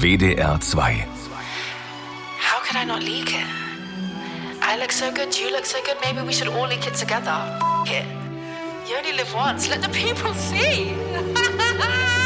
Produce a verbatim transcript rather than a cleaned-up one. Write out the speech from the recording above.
W D R zwei. How could I not leak it? I look so good, you look so good, maybe we should all leak it together. F it. You only live once, let the people see.